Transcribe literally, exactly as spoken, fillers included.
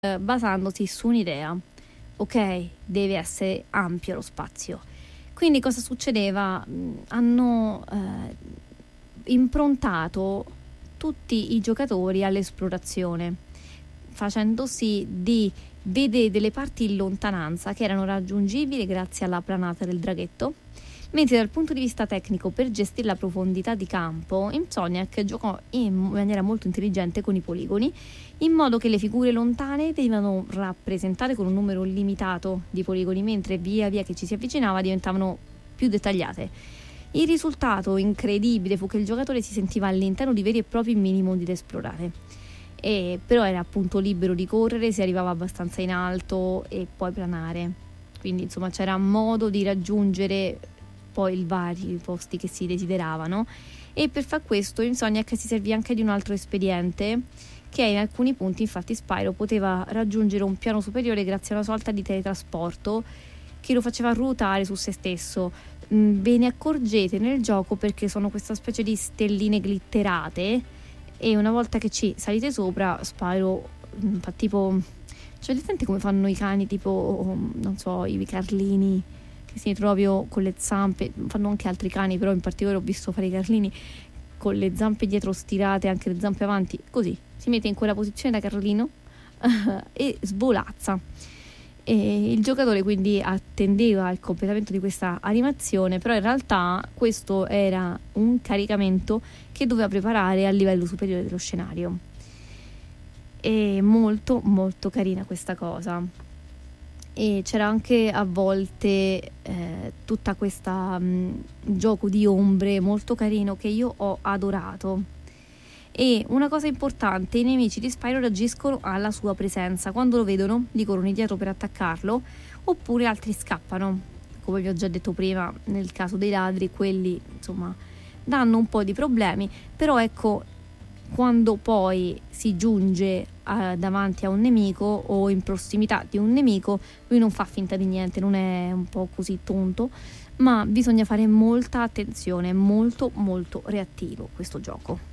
eh, basandosi su un'idea. Ok, deve essere ampio lo spazio. Quindi cosa succedeva? Hanno eh, improntato tutti i giocatori all'esplorazione, facendo sì di vedere delle parti in lontananza che erano raggiungibili grazie alla planata del draghetto, mentre dal punto di vista tecnico, per gestire la profondità di campo, Insomniac giocò in maniera molto intelligente con i poligoni, in modo che le figure lontane venivano rappresentate con un numero limitato di poligoni, mentre via via che ci si avvicinava diventavano più dettagliate. Il risultato incredibile fu che il giocatore si sentiva all'interno di veri e propri minimondi da esplorare. E però era appunto libero di correre se arrivava abbastanza in alto e poi planare. Quindi insomma c'era modo di raggiungere poi i vari posti che si desideravano, e per far questo Insomniac si servì anche di un altro espediente, che in alcuni punti infatti Spyro poteva raggiungere un piano superiore grazie a una sorta di teletrasporto che lo faceva ruotare su se stesso. Ve ne accorgete nel gioco perché sono questa specie di stelline glitterate, e una volta che ci salite sopra Spyro fa tipo, cioè sente come fanno i cani, tipo non so, i carlini, che si proprio con le zampe, fanno anche altri cani, però in particolare ho visto fare i carlini con le zampe dietro stirate, anche le zampe avanti, così si mette in quella posizione da carlino e svolazza. E il giocatore quindi attendeva il completamento di questa animazione, però in realtà questo era un caricamento che doveva preparare a livello superiore dello scenario. È molto molto carina questa cosa, e c'era anche a volte eh, tutta questa mh, gioco di ombre molto carino che io ho adorato. E una cosa importante, i nemici di Spyro reagiscono alla sua presenza. Quando lo vedono gli corrono dietro per attaccarlo, oppure altri scappano. Come vi ho già detto prima, nel caso dei ladri, quelli insomma danno un po' di problemi, però ecco, quando poi si giunge eh, davanti a un nemico o in prossimità di un nemico, lui non fa finta di niente, non è un po' così tonto, ma bisogna fare molta attenzione, è molto molto reattivo questo gioco.